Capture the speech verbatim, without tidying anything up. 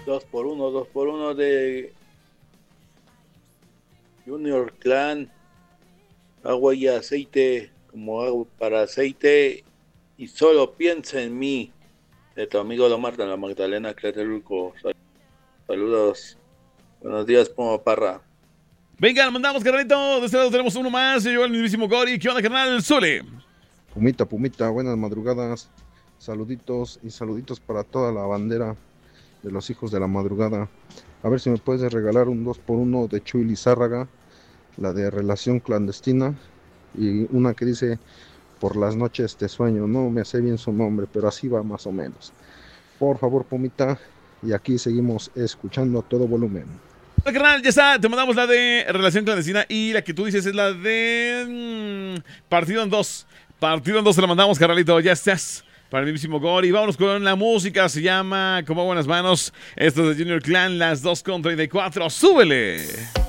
Dos por uno, dos por uno de Junior Clan. Agua y aceite, como agua para aceite. Y solo piensa en mí. De tu amigo Don Marta, la Magdalena Claterulco. Saludos. Buenos días, Puma Parra. Venga, lo mandamos, carnalito. De este lado tenemos uno más. Se llevó el mismísimo Gori. ¿Qué onda, carnal? Zule. Pumita, Pumita, buenas madrugadas. Saluditos y saluditos para toda la bandera de los hijos de la madrugada. A ver si me puedes regalar un dos por uno de Chuy Lizárraga, la de Relación Clandestina, y una que dice Por las noches te sueño. No me sé bien su nombre, pero así va más o menos. Por favor, Pumita, y aquí seguimos escuchando a todo volumen. Hola, carnal, ya está. Te mandamos la de Relación Clandestina y la que tú dices es la de mmm, Partido en dos. Partido en dos se la mandamos, carnalito. Ya estás. Para el mismísimo Gori. Vámonos con la música. Se llama Como Buenas Manos. Esto es de Junior Clan. Las dos con treinta y cuatro. ¡Súbele!